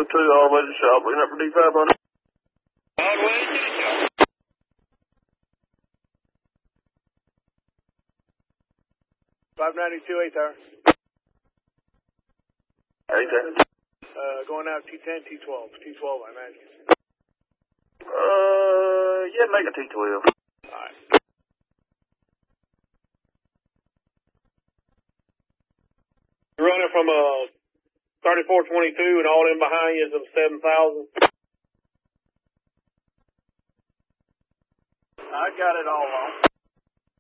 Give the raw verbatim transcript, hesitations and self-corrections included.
two all the way to the shop, looking up for D five hundred. All the way to the shop. five ninety-two, eighth hour. Eight there. Uh, going out T ten, T twelve. T twelve, I imagine. Uh, yeah, make a T twelve. Alright. Running from a thirty-four twenty-two and all in behind you is some seven thousand. I got it all on.